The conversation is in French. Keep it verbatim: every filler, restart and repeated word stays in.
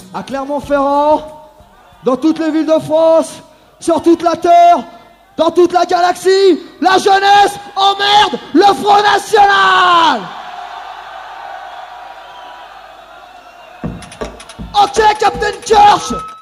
à Clermont-Ferrand, dans toutes les villes de France, sur toute la terre, dans toute la galaxie, la jeunesse emmerde le Front National. Ok, Captain Kirsch.